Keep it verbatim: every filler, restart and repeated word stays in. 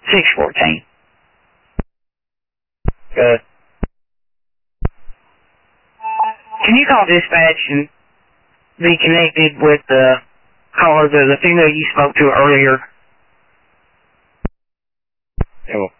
six fourteen. Good. Can you call dispatch and be connected with the caller, the, the female you spoke to earlier? Yeah, well.